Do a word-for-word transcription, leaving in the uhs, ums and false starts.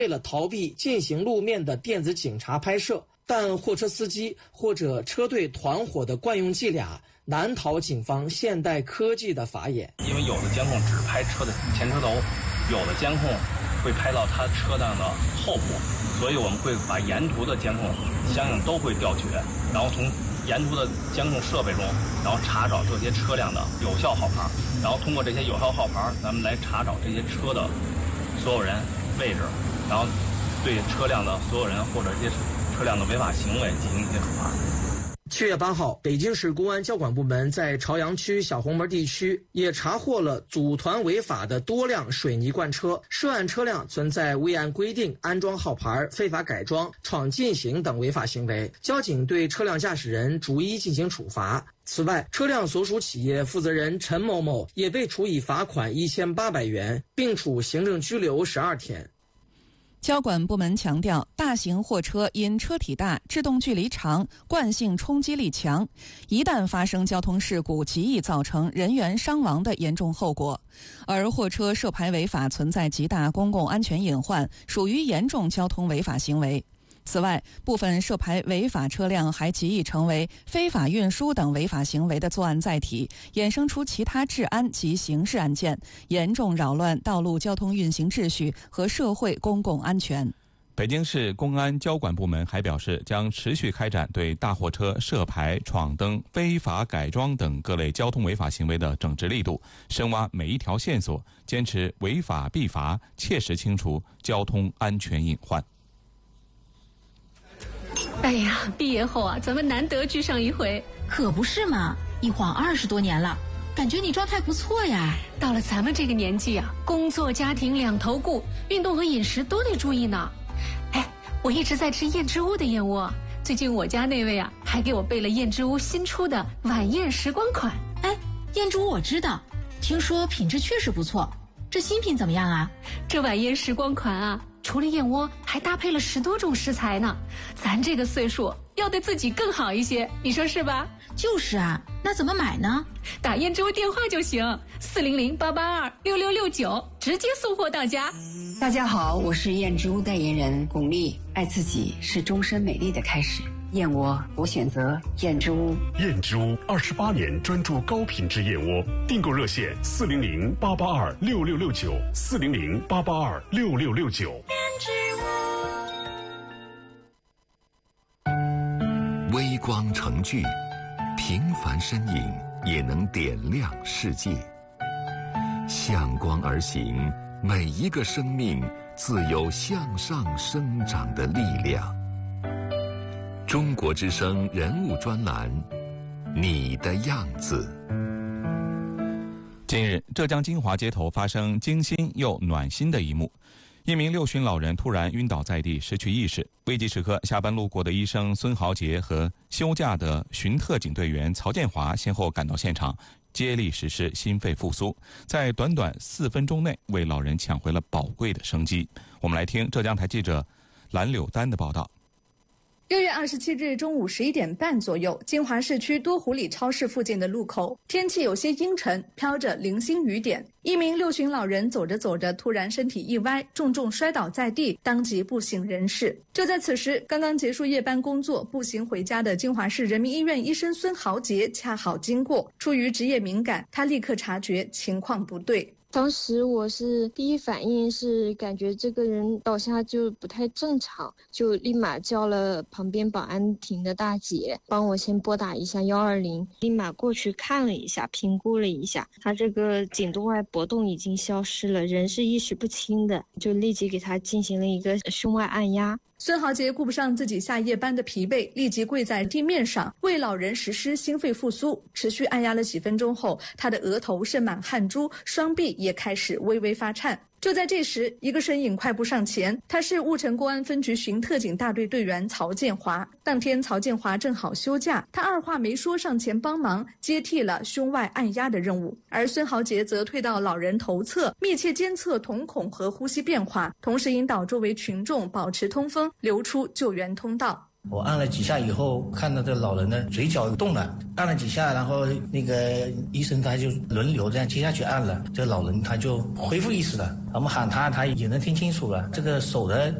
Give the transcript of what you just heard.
为了逃避进行路面的电子警察拍摄，但货车司机或者车队团伙的惯用伎俩难逃警方现代科技的法眼。 因为有的监控只拍车的前车头，有的监控会拍到他车辆的后部，所以我们会把沿途的监控相应都会调取，然后从沿途的监控设备中，然后查找这些车辆的有效号牌，然后通过这些有效号牌，咱们来查找这些车的所有人位置，然后对车辆的所有人或者这些车辆的违法行为进行一些处罚。 七月八号，北京市公安交管部门在朝阳区小红门地区也查获了组团违法的多辆水泥罐车，涉案车辆存在未按规定安装号牌、非法改装、闯禁行等违法行为，交警对车辆驾驶人逐一进行处罚。此外，车辆所属企业负责人陈某某也被处以罚款一千八百元，并处行政拘留十二天。 交管部门强调，大型货车因车体大、制动距离长、惯性冲击力强，一旦发生交通事故，极易造成人员伤亡的严重后果。而货车涉牌违法存在极大公共安全隐患，属于严重交通违法行为。此外，部分涉牌违法车辆还极易成为非法运输等违法行为的作案载体，衍生出其他治安及刑事案件，严重扰乱道路交通运行秩序和社会公共安全。 北京市公安交管部门还表示，将持续开展对大货车涉牌、闯灯、非法改装等各类交通违法行为的整治力度，深挖每一条线索，坚持违法必罚，切实清除交通安全隐患。 哎呀，毕业后啊，咱们难得聚上一回。 可不是嘛，一晃二十多年了，感觉你状态不错呀。 到了咱们这个年纪啊，工作家庭两头顾，运动和饮食都得注意呢。哎，我一直在吃燕之屋的燕窝，最近我家那位啊，还给我备了燕之屋新出的晚宴时光款。 哎，燕之屋我知道，听说品质确实不错，这新品怎么样啊？ 这晚宴时光款啊，除了燕窝，还搭配了十多种食材呢。咱这个岁数要对自己更好一些，你说是吧？ 就是啊，那怎么买呢？ 打燕之屋电话就行，四零零八八二六六六九，直接送货到家。 大家好，我是燕之屋代言人巩俐。爱自己是终身美丽的开始，燕窝我选择燕之屋。 燕之屋二十八年专注高品质燕窝，订购热线四零零八八二六六六九，四零零八八二六六六九。燕之屋，微光成炬，平凡身影也能点亮世界。向光而行，每一个生命自有向上生长的力量。中国之声人物专栏，你的样子。 近日，浙江金华街头发生惊心又暖心的一幕，一名六旬老人突然晕倒在地，失去意识。危急时刻，下班路过的医生孙豪杰和休假的巡特警队员曹建华先后赶到现场，接力实施心肺复苏，在短短四分钟内为老人抢回了宝贵的生机。我们来听浙江台记者蓝柳丹的报道。 六月二十七日中午十一点半左右，金华市区多湖里超市附近的路口，天气有些阴沉，飘着零星雨点。一名六旬老人走着走着，突然身体一歪，重重摔倒在地，当即不省人事。就在此时，刚刚结束夜班工作，步行回家的金华市人民医院医生孙豪杰恰好经过，出于职业敏感，他立刻察觉情况不对。 当时我是第一反应是感觉这个人倒下就不太正常，就立马叫了旁边保安亭的大姐帮我先拨打一下一二零，立马过去看了一下，评估了一下，他这个颈动脉搏动已经消失了，人是意识不清的，就立即给他进行了一个胸外按压。 孙豪杰顾不上自己下夜班的疲惫，立即跪在地面上为老人实施心肺复苏。持续按压了几分钟后，他的额头渗满汗珠，双臂也开始微微发颤。就在这时，一个身影快步上前，他是婺城公安分局巡特警大队队员曹建华。当天曹建华正好休假，他二话没说上前帮忙，接替了胸外按压的任务。而孙豪杰则退到老人头侧，密切监测瞳孔和呼吸变化，同时引导周围群众保持通风，留出救援通道。 我按了几下以后，看到这老人的嘴角动了，按了几下，然后那个医生他就轮流这样接下去按了，这老人他就恢复意识了。我们喊他，他也能听清楚了，这个手的